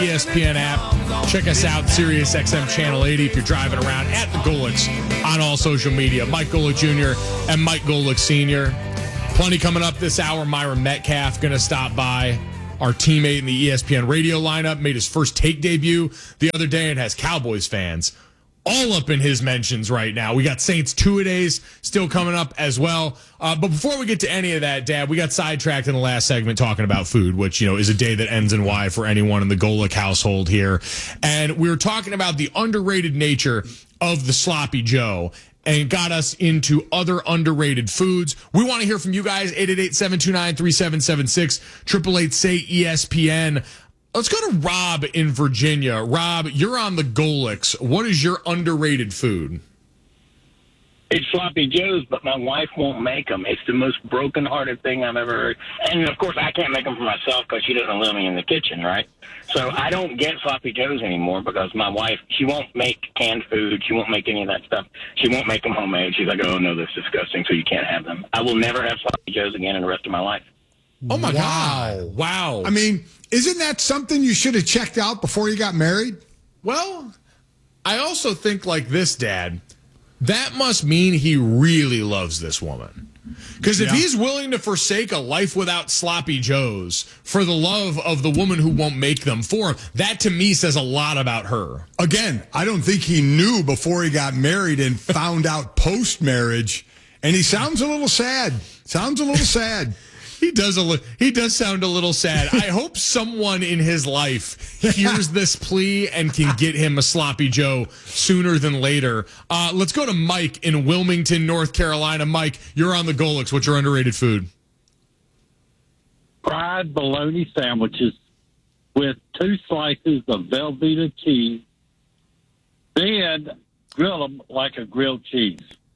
ESPN app. Check us out, Sirius XM Channel 80 if you're driving around, at the Golics on all social media. Mike Golic Jr. and Mike Golic Sr. Plenty coming up this hour. Myron Metcalf going to stop by. Our teammate in the ESPN radio lineup made his first take debut the other day and has Cowboys fans all up in his mentions right now. We got Saints two-a-days still coming up as well. But before we get to any of that, Dad, we got sidetracked in the last segment talking about food, which, is a day that ends in Y for anyone in the Golic household here. And we were talking about the underrated nature of the Sloppy Joe and got us into other underrated foods. We want to hear from you guys, 888-729-3776, 888-SAY-ESPN. Let's go to Rob in Virginia. Rob, you're on the Golics. What is your underrated food? It's Sloppy Joe's, but my wife won't make them. It's the most broken-hearted thing I've ever heard. And, of course, I can't make them for myself because she doesn't let me in the kitchen, right? So I don't get Sloppy Joe's anymore because my wife, she won't make canned food. She won't make any of that stuff. She won't make them homemade. She's like, oh, no, that's disgusting, so you can't have them. I will never have Sloppy Joe's again in the rest of my life. Oh, my God. Wow. I mean, isn't that something you should have checked out before you got married? Well, I also think like this, Dad. That must mean he really loves this woman. Because if he's willing to forsake a life without Sloppy Joes for the love of the woman who won't make them for him, that to me says a lot about her. Again, I don't think he knew before he got married and found out post-marriage. And he sounds a little sad. He does sound a little sad. I hope someone in his life hears this plea and can get him a Sloppy Joe sooner than later. Let's go to Mike in Wilmington, North Carolina. Mike, you're on the Golics. What's your underrated food? Fried bologna sandwiches with 2 slices of Velveeta cheese, then grill them like a grilled cheese.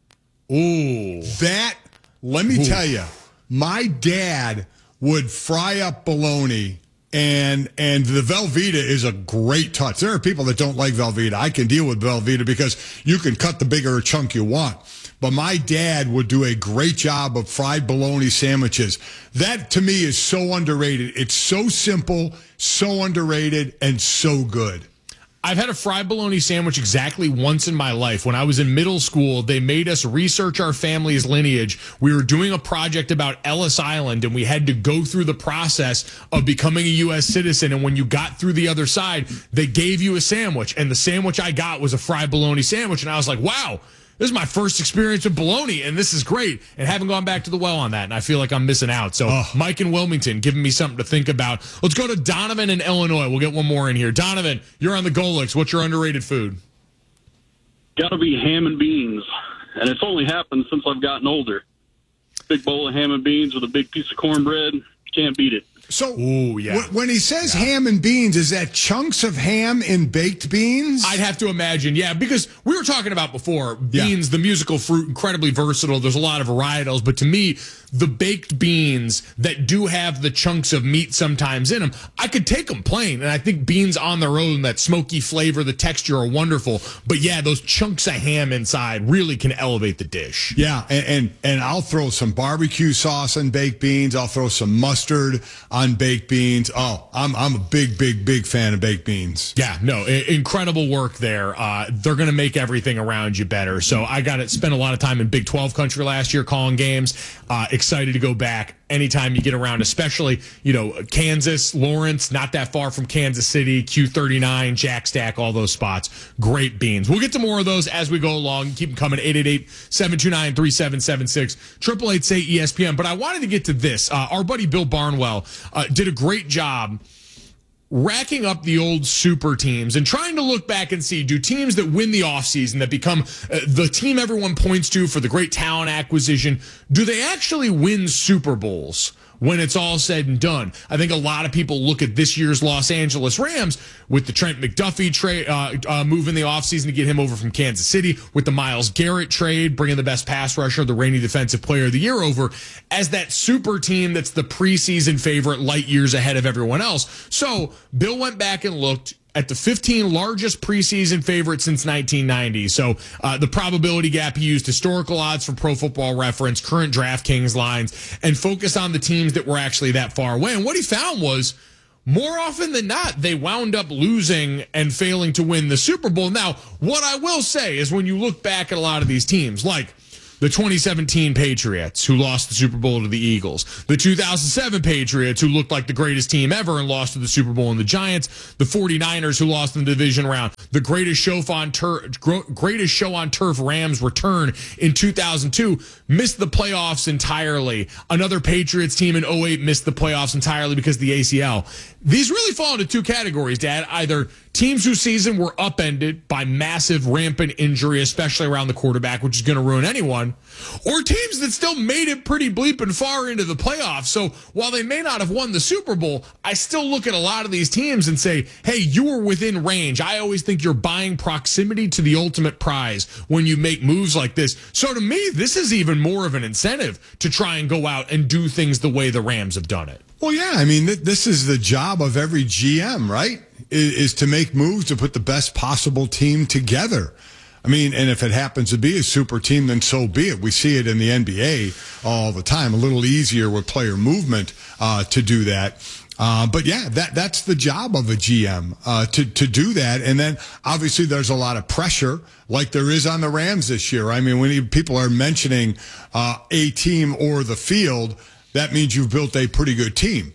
Ooh. Let me tell you. My dad would fry up bologna, and the Velveeta is a great touch. There are people that don't like Velveeta. I can deal with Velveeta because you can cut the bigger chunk you want. But my dad would do a great job of fried bologna sandwiches. That, to me, is so underrated. It's so simple, so underrated, and so good. I've had a fried bologna sandwich exactly once in my life. When I was in middle school, they made us research our family's lineage. We were doing a project about Ellis Island, and we had to go through the process of becoming a U.S. citizen. And when you got through the other side, they gave you a sandwich. And the sandwich I got was a fried bologna sandwich. And I was like, wow, this is my first experience with bologna, and this is great. And haven't gone back to the well on that, and I feel like I'm missing out. So Mike in Wilmington giving me something to think about. Let's go to Donovan in Illinois. We'll get one more in here. Donovan, you're on the Golics. What's your underrated food? Got to be ham and beans, and it's only happened since I've gotten older. Big bowl of ham and beans with a big piece of cornbread. Can't beat it. So when he says ham and beans, is that chunks of ham in baked beans? I'd have to imagine, because we were talking about before, beans, the musical fruit, incredibly versatile. There's a lot of varietals, but to me, the baked beans that do have the chunks of meat sometimes in them, I could take them plain, and I think beans on their own, that smoky flavor, the texture are wonderful. But those chunks of ham inside really can elevate the dish. Yeah, and I'll throw some barbecue sauce on baked beans. I'll throw some mustard on baked beans. Oh, I'm a big fan of baked beans. Yeah, no, incredible work there. They're going to make everything around you better. So I got to spend a lot of time in Big 12 country last year calling games. Excited to go back anytime you get around, especially, Kansas, Lawrence, not that far from Kansas City, Q39, Jack Stack, all those spots. Great beans. We'll get to more of those as we go along. Keep them coming, 888-729-3776, 888-SAY-ESPN. But I wanted to get to this. Our buddy Bill Barnwell did a great job racking up the old super teams and trying to look back and see, do teams that win the offseason, that become the team everyone points to for the great talent acquisition, do they actually win Super Bowls when it's all said and done? I think a lot of people look at this year's Los Angeles Rams with the Trent McDuffie trade move in the offseason to get him over from Kansas City, with the Myles Garrett trade, bringing the best pass rusher, the reigning defensive player of the year over, as that super team that's the preseason favorite light years ahead of everyone else. So Bill went back and looked at the 15 largest preseason favorites since 1990. So the probability gap, he used historical odds from Pro Football Reference, current DraftKings lines, and focus on the teams that were actually that far away. And what he found was more often than not, they wound up losing and failing to win the Super Bowl. Now, what I will say is when you look back at a lot of these teams, like the 2017 Patriots, who lost the Super Bowl to the Eagles. The 2007 Patriots, who looked like the greatest team ever and lost to the Super Bowl and the Giants. The 49ers, who lost in the division round. The greatest show on turf Rams return in 2002, missed the playoffs entirely. Another Patriots team in 2008 missed the playoffs entirely because of the ACL. These really fall into two categories, Dad. Either teams whose season were upended by massive rampant injury, especially around the quarterback, which is going to ruin anyone, or teams that still made it pretty bleeping far into the playoffs. So while they may not have won the Super Bowl, I still look at a lot of these teams and say, hey, you were within range. I always think you're buying proximity to the ultimate prize when you make moves like this. So to me, this is even more of an incentive to try and go out and do things the way the Rams have done it. Well, yeah, I mean, this is the job of every GM, right? Is to make moves to put the best possible team together. I mean, and if it happens to be a super team, then so be it. We see it in the NBA all the time. A little easier with player movement to do that. But yeah, that's the job of a GM to do that. And then obviously there's a lot of pressure like there is on the Rams this year. I mean, when people are mentioning a team or the field, that means you've built a pretty good team.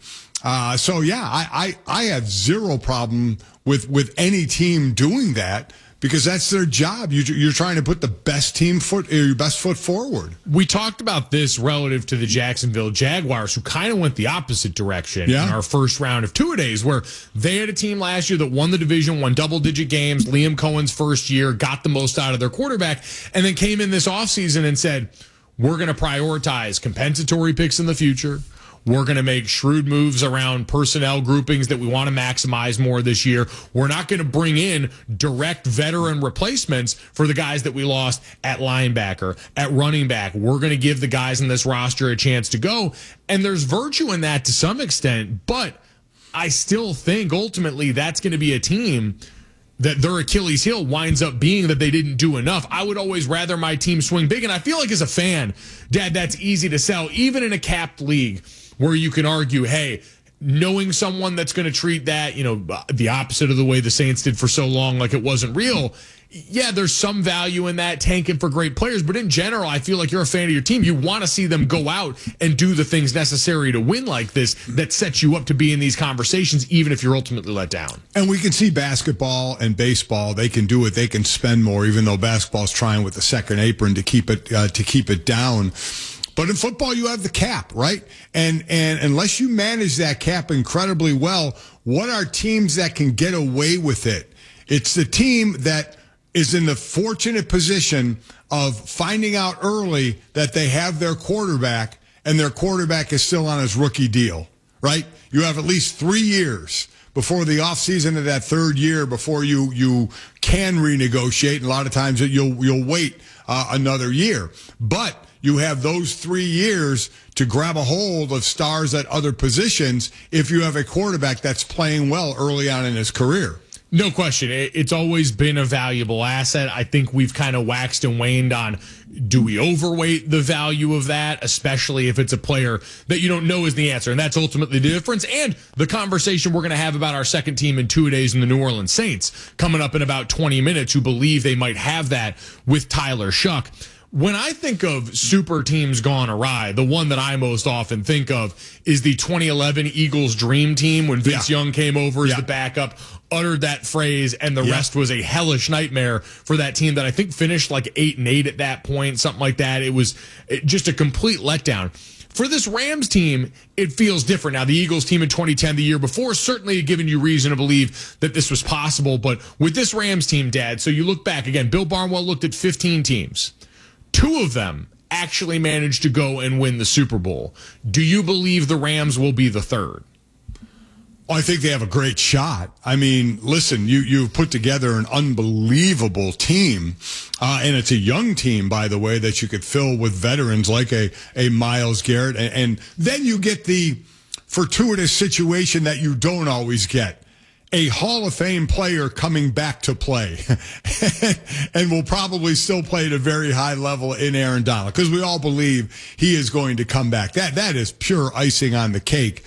So yeah, I have zero problem with any team doing that because that's their job. You're trying to put the best your best foot forward. We talked about this relative to the Jacksonville Jaguars, who kind of went the opposite direction in our first round of two-a-days, where they had a team last year that won the division, won double-digit games, Liam Cohen's first year, got the most out of their quarterback, and then came in this offseason and said, we're going to prioritize compensatory picks in the future. We're going to make shrewd moves around personnel groupings that we want to maximize more this year. We're not going to bring in direct veteran replacements for the guys that we lost at linebacker, at running back. We're going to give the guys in this roster a chance to go. And there's virtue in that to some extent, but I still think ultimately that's going to be a team that their Achilles heel winds up being that they didn't do enough. I would always rather my team swing big. And I feel like as a fan, Dad, that's easy to sell, even in a capped league where you can argue, hey, knowing someone that's going to treat that, the opposite of the way the Saints did for so long, like it wasn't real. Yeah, there's some value in that, tanking for great players. But in general, I feel like you're a fan of your team. You want to see them go out and do the things necessary to win like this that sets you up to be in these conversations, even if you're ultimately let down. And we can see basketball and baseball. They can do it. They can spend more, even though basketball's trying with the second apron to keep it down. But in football, you have the cap, right? And unless you manage that cap incredibly well, what are teams that can get away with it? It's the team that is in the fortunate position of finding out early that they have their quarterback and their quarterback is still on his rookie deal, right? You have at least 3 years before the offseason of that third year before you can renegotiate. And a lot of times you'll wait another year. But you have those 3 years to grab a hold of stars at other positions if you have a quarterback that's playing well early on in his career. No question. It's always been a valuable asset. I think we've kind of waxed and waned on, do we overweight the value of that, especially if it's a player that you don't know is the answer? And that's ultimately the difference. And the conversation we're going to have about our second team in 2 days in the New Orleans Saints coming up in about 20 minutes, who believe they might have that with Tyler Shuck. When I think of super teams gone awry, the one that I most often think of is the 2011 Eagles Dream Team when Vince Young came over as the backup, uttered that phrase, and the rest was a hellish nightmare for that team that I think finished like 8-8 at that point, something like that. It was just a complete letdown. For this Rams team, it feels different. Now, the Eagles team in 2010, the year before, certainly had given you reason to believe that this was possible. But with this Rams team, Dad, so you look back again, Bill Barnwell looked at 15 teams. 2 of them actually managed to go and win the Super Bowl. Do you believe the Rams will be the third? Well, I think they have a great shot. I mean, listen, you've put together an unbelievable team, and it's a young team, by the way, that you could fill with veterans like a Myles Garrett, and then you get the fortuitous situation that you don't always get. A Hall of Fame player coming back to play and will probably still play at a very high level in Aaron Donald, because we all believe he is going to come back. That is pure icing on the cake.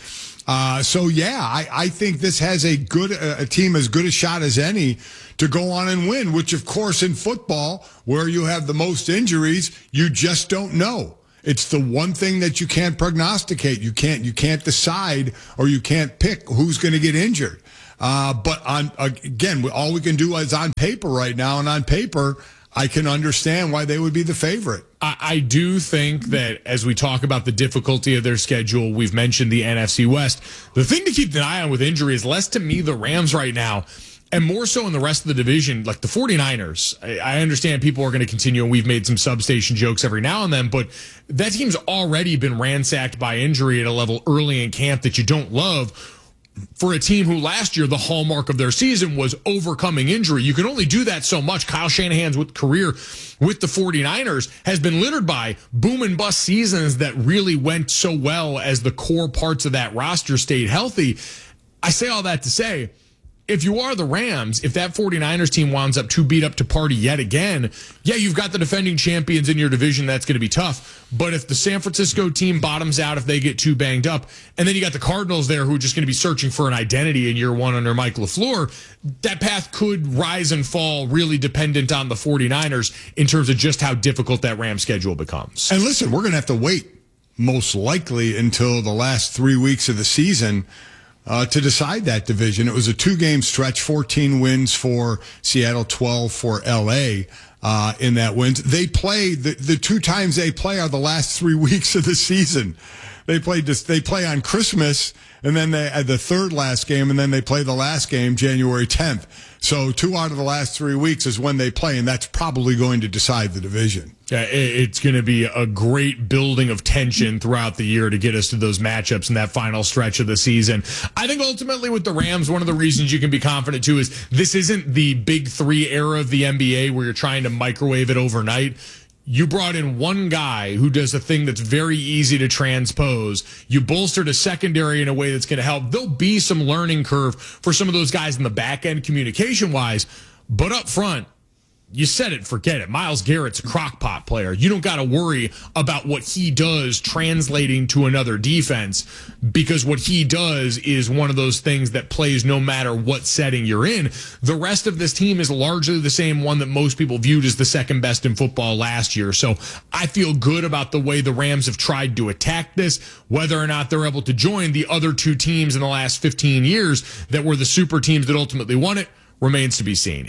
I think this has a team as good a shot as any to go on and win, which, of course, in football, where you have the most injuries, you just don't know. It's the one thing that you can't prognosticate. You can't decide, or you can't pick who's going to get injured. But all we can do is on paper right now, and on paper, I can understand why they would be the favorite. I do think that as we talk about the difficulty of their schedule, we've mentioned the NFC West. The thing to keep an eye on with injury is less to me the Rams right now, and more so in the rest of the division, like the 49ers. I understand people are going to continue, and we've made some substation jokes every now and then, but that team's already been ransacked by injury at a level early in camp that you don't love. For a team who last year, the hallmark of their season was overcoming injury. You can only do that so much. Kyle Shanahan's career with the 49ers has been littered by boom and bust seasons that really went so well as the core parts of that roster stayed healthy. I say all that to say, if you are the Rams, if that 49ers team winds up too beat up to party yet again, yeah, you've got the defending champions in your division. That's going to be tough. But if the San Francisco team bottoms out, if they get too banged up, and then you got the Cardinals there who are just going to be searching for an identity in year one under Mike LaFleur, that path could rise and fall, really dependent on the 49ers in terms of just how difficult that Rams schedule becomes. And listen, we're going to have to wait most likely until the last 3 weeks of the season to decide that division. It was a 2-game stretch, 14 wins for Seattle, 12 for L.A. In that wins. They play, the 2 times they play are the last 3 weeks of the season. They play on Christmas, and then the third last game, and then they play the last game January 10th. So 2 out of the last 3 weeks is when they play, and that's probably going to decide the division. Yeah, it's going to be a great building of tension throughout the year to get us to those matchups in that final stretch of the season. I think ultimately with the Rams, one of the reasons you can be confident too is this isn't the big 3 era of the NBA where you're trying to microwave it overnight. You brought in one guy who does a thing that's very easy to transpose. You bolstered a secondary in a way that's going to help. There'll be some learning curve for some of those guys in the back end communication-wise, but up front, you said it, forget it. Myles Garrett's a crock-pot player. You don't got to worry about what he does translating to another defense, because what he does is one of those things that plays no matter what setting you're in. The rest of this team is largely the same one that most people viewed as the second best in football last year. So I feel good about the way the Rams have tried to attack this. Whether or not they're able to join the other 2 teams in the last 15 years that were the super teams that ultimately won it remains to be seen.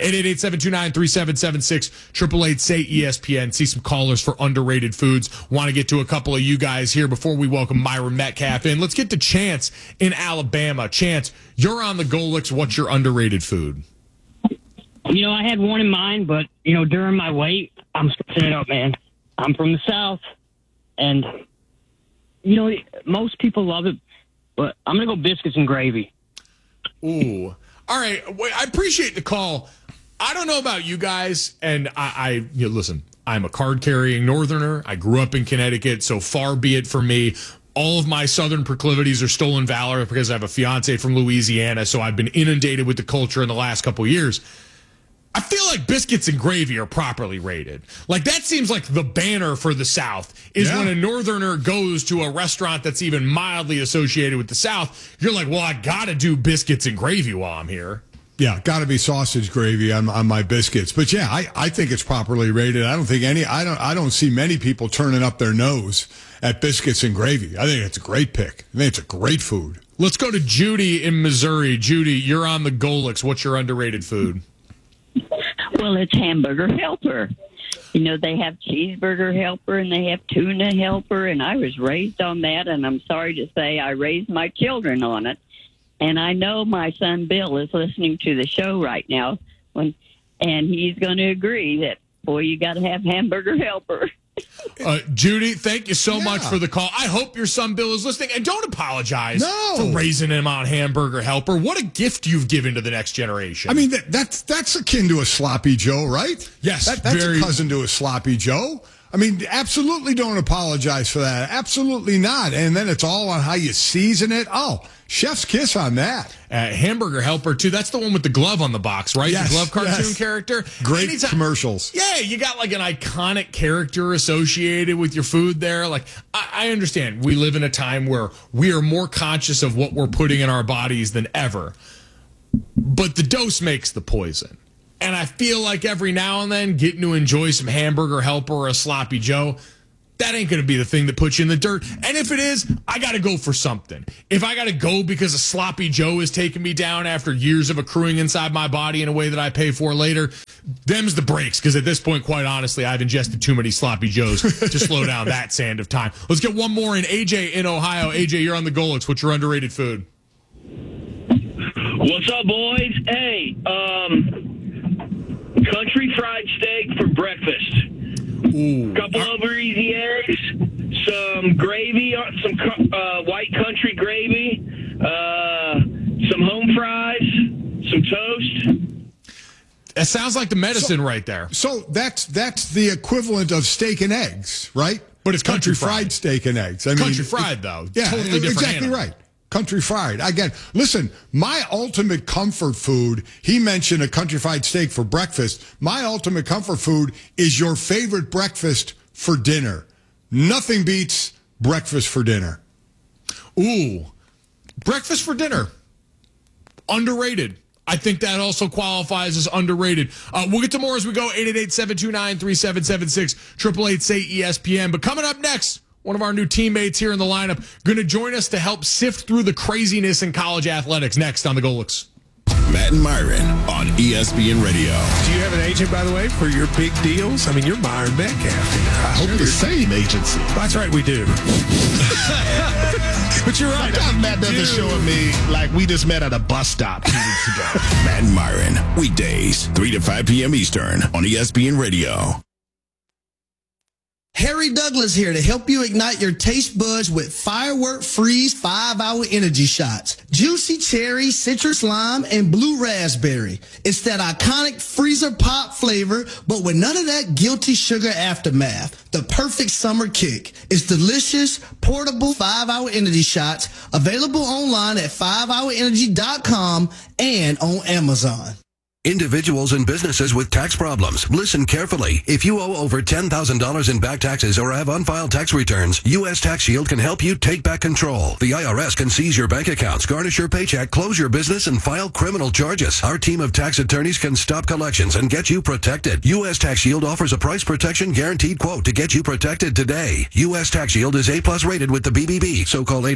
888-729-3776, 888-SAY-ESPN. See some callers for underrated foods. Want to get to a couple of you guys here before we welcome Myron Metcalf in. Let's get to Chance in Alabama. Chance, you're on the Golix. What's your underrated food? I had one in mind, but, during my wait, I'm switching it up, man. I'm from the South, and, most people love it, but I'm going to go biscuits and gravy. Ooh. All right, I appreciate the call. I don't know about you guys, and listen, I'm a card-carrying Northerner. I grew up in Connecticut, so far be it from me. All of my Southern proclivities are stolen valor because I have a fiance from Louisiana, so I've been inundated with the culture in the last couple of years. I feel like biscuits and gravy are properly rated. Like, that seems like the banner for the South is when a Northerner goes to a restaurant that's even mildly associated with the South. You're like, well, I got to do biscuits and gravy while I'm here. Yeah, got to be sausage gravy on my biscuits. But yeah, I think it's properly rated. I don't see many people turning up their nose at biscuits and gravy. I think it's a great pick. I think it's a great food. Let's go to Judy in Missouri. Judy, you're on the Golix. What's your underrated food? Well, it's Hamburger Helper. They have Cheeseburger Helper and they have Tuna Helper, and I was raised on that, and I'm sorry to say I raised my children on it. And I know my son Bill is listening to the show right now, and he's going to agree that, boy, you got to have Hamburger Helper. Judy, thank you so much for the call. I hope your son Bill is listening, and don't apologize for raising him on Hamburger Helper. What a gift you've given to the next generation. I mean, that's akin to a Sloppy Joe, right? Yes. That's a cousin to a Sloppy Joe. I mean, absolutely don't apologize for that. Absolutely not. And then it's all on how you season it. Oh, Chef's kiss on that. Hamburger Helper, too. That's the one with the glove on the box, right? Yes, the glove cartoon yes. character. Great commercials. Yeah, you got like an iconic character associated with your food there. Like, I understand we live in a time where we are more conscious of what we're putting in our bodies than ever. But the dose makes the poison. And I feel like every now and then getting to enjoy some Hamburger Helper or a Sloppy Joe, that ain't going to be the thing that puts you in the dirt. And if it is, I got to go for something. If I got to go because a Sloppy Joe is taking me down after years of accruing inside my body in a way that I pay for later, them's the breaks. Because at this point, quite honestly, I've ingested too many Sloppy Joes to slow down that sand of time. Let's get one more in. AJ in Ohio. AJ, you're on the Golix. What's your underrated food? What's up, boys? Hey, country fried steak for breakfast. Ooh. Couple over easy eggs, some gravy, some white country gravy, some home fries, some toast. That sounds like the medicine right there. So that's the equivalent of steak and eggs, right? But it's country fried steak and eggs. I mean, country fried, though. Yeah, totally different exactly animal. right. Country fried. Again, listen, my ultimate comfort food, he mentioned a country fried steak for breakfast. My ultimate comfort food is your favorite breakfast for dinner. Nothing beats breakfast for dinner. Ooh, breakfast for dinner. Underrated. I think that also qualifies as underrated. We'll get to more as we go. 888-729-3776, 888-SAY-ESPN. But coming up next, one of our new teammates here in the lineup, going to join us to help sift through the craziness in college athletics next on the Golix. Matt and Myron on ESPN Radio. Do you have an agent, by the way, for your big deals? I mean, you're Myron Metcalf. I hope the same agency. That's right, we do. But you're right. Sometimes Matt doesn't show me like we just met at a bus stop 2 weeks ago. Matt and Myron, weekdays, 3 to 5 p.m. Eastern on ESPN Radio. Harry Douglas here to help you ignite your taste buds with Firework Freeze 5-Hour Energy Shots. Juicy cherry, citrus lime, and blue raspberry. It's that iconic freezer pop flavor, but with none of that guilty sugar aftermath. The perfect summer kick. It's delicious, portable 5-Hour Energy Shots, available online at 5hourenergy.com and on Amazon. Individuals and businesses with tax problems, listen carefully. If you owe over $10,000 in back taxes or have unfiled tax returns, U.S. Tax Shield can help you take back control. The IRS can seize your bank accounts, garnish your paycheck, close your business, and file criminal charges. Our team of tax attorneys can stop collections and get you protected. U.S. Tax Shield offers a price protection guaranteed quote to get you protected today. U.S. Tax Shield is A+ rated with the BBB, so call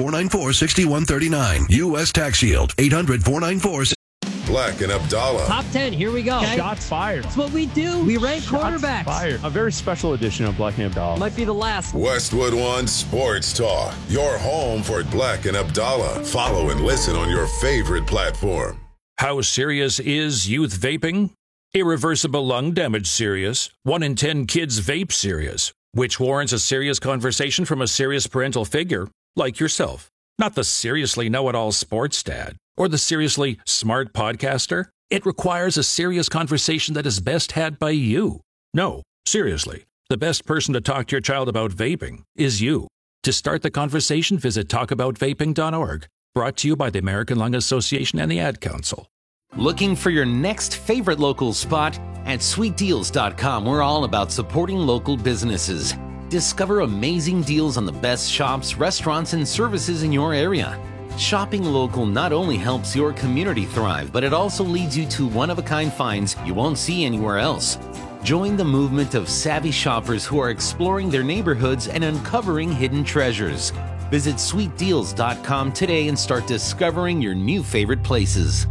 800-494-6139. U.S. Tax Shield, 800-494-6139. Black and Abdallah. Top 10, here we go. Okay. Shots fired. That's what we do. We rank quarterbacks. Fired. A very special edition of Black and Abdallah. Might be the last. Westwood One Sports Talk. Your home for Black and Abdallah. Follow and listen on your favorite platform. How serious is youth vaping? Irreversible lung damage serious. 1 in 10 kids vape serious. Which warrants a serious conversation from a serious parental figure like yourself. Not the seriously know-it-all sports dad or the seriously smart podcaster. It requires a serious conversation that is best had by you. No, seriously, the best person to talk to your child about vaping is you. To start the conversation, visit talkaboutvaping.org. Brought to you by the American Lung Association and the Ad Council. Looking for your next favorite local spot? At sweetdeals.com, we're all about supporting local businesses. Discover amazing deals on the best shops, restaurants, and services in your area. Shopping local not only helps your community thrive, but it also leads you to one-of-a-kind finds you won't see anywhere else. Join the movement of savvy shoppers who are exploring their neighborhoods and uncovering hidden treasures. Visit sweetdeals.com today and start discovering your new favorite places.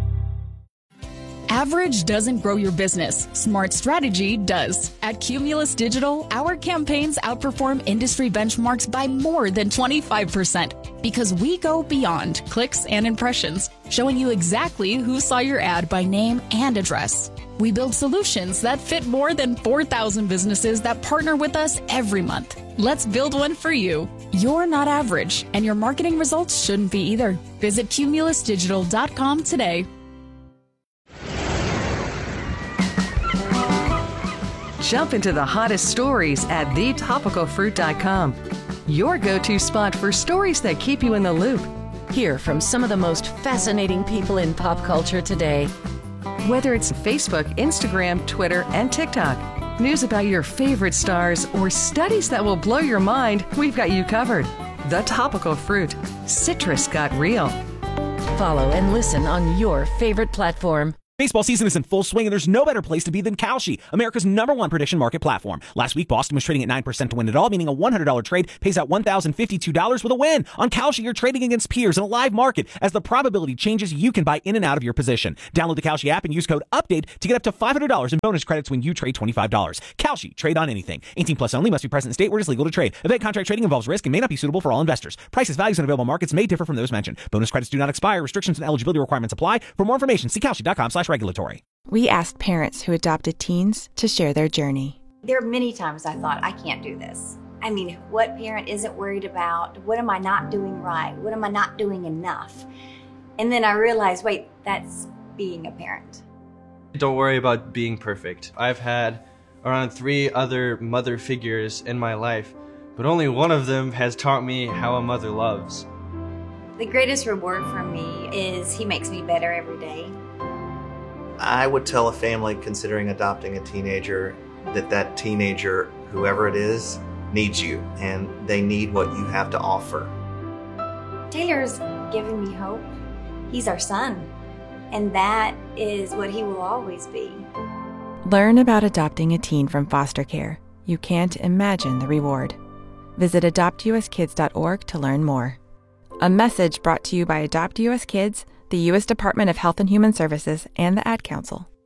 Average doesn't grow your business. Smart strategy does. At Cumulus Digital, our campaigns outperform industry benchmarks by more than 25% because we go beyond clicks and impressions, showing you exactly who saw your ad by name and address. We build solutions that fit more than 4,000 businesses that partner with us every month. Let's build one for you. You're not average, and your marketing results shouldn't be either. Visit cumulusdigital.com today. Jump into the hottest stories at thetopicalfruit.com. Your go-to spot for stories that keep you in the loop. Hear from some of the most fascinating people in pop culture today. Whether it's Facebook, Instagram, Twitter, and TikTok, news about your favorite stars, or studies that will blow your mind, we've got you covered. The Topical Fruit. Citrus got real. Follow and listen on your favorite platform. Baseball season is in full swing, and there's no better place to be than Kalshi, America's #1 prediction market platform. Last week, Boston was trading at 9% to win it all, meaning a $100 trade pays out $1,052 with a win. On Kalshi, you're trading against peers in a live market. As the probability changes, you can buy in and out of your position. Download the Kalshi app and use code UPDATE to get up to $500 in bonus credits when you trade $25. Kalshi, trade on anything. 18 plus only, must be present in state where it is legal to trade. Event contract trading involves risk and may not be suitable for all investors. Prices, values, and available markets may differ from those mentioned. Bonus credits do not expire. Restrictions and eligibility requirements apply. For more information, see Kalshi.com/regulatory. We asked parents who adopted teens to share their journey. There are many times I thought, I can't do this. I mean, what parent isn't worried about, what am I not doing right? What am I not doing enough? And then I realized, wait, that's being a parent. Don't worry about being perfect. I've had around 3 other mother figures in my life, but only one of them has taught me how a mother loves. The greatest reward for me is he makes me better every day. I would tell a family considering adopting a teenager that teenager, whoever it is, needs you, and they need what you have to offer. Taylor's given me hope. He's our son, and that is what he will always be. Learn about adopting a teen from foster care. You can't imagine the reward. Visit adoptuskids.org to learn more. A message brought to you by Adopt US Kids, the U.S. Department of Health and Human Services, and the Ad Council.